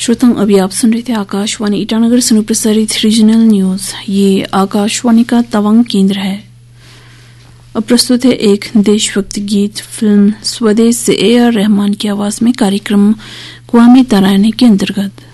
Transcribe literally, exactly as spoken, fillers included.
श्रोताओं, अभी आप सुन रहे थे आकाशवाणी ईटानगर से प्रसारित रीजनल न्यूज। ये आकाशवाणी का तवांग केंद्र है। अब प्रस्तुत है एक देशभक्ति गीत फिल्म स्वदेश से ए आर रहमान की आवाज में कार्यक्रम क्वामी तराने के अंतर्गत।